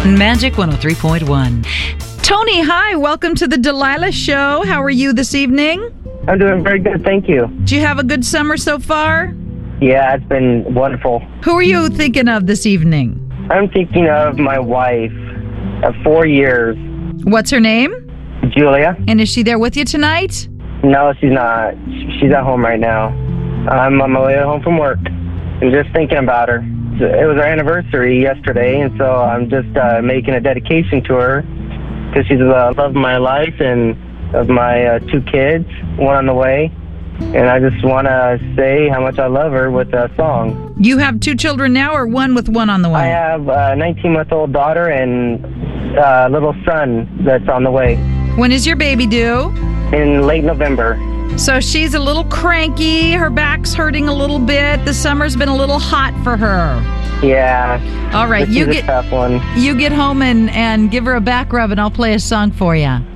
Magic 103.1. Tony, hi. Welcome to the Delilah Show. How are you this evening? I'm doing very good, thank you. Did you have a good summer so far? Yeah, it's been wonderful. Who are you thinking of this evening? I'm thinking of my wife of 4 years, What's her name? Julia. And is she there with you tonight? No, she's not. She's at home right now. I'm on my way home from work. I'm just thinking about her. It was our anniversary yesterday, and so I'm just making a dedication to her because she's the love of my life and of my 2 kids, one on the way. And I just want to say how much I love her with a song. You have 2 children now or one with one on the way? I have a 19-month-old daughter and a little son that's on the way When is your baby due? in late November. So she's a little cranky. Her back's hurting a little bit. The summer's been a little hot for her. Yeah. All right, This is a tough one. you get home and give her a back rub and I'll play a song for you.